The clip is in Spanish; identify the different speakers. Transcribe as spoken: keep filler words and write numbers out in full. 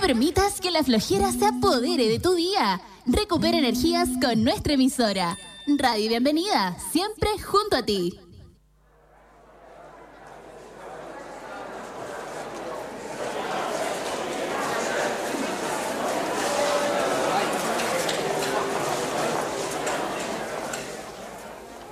Speaker 1: permitas que la flojera se apodere de tu día. Recupera energías con nuestra emisora. Radio Bienvenida, siempre junto a ti.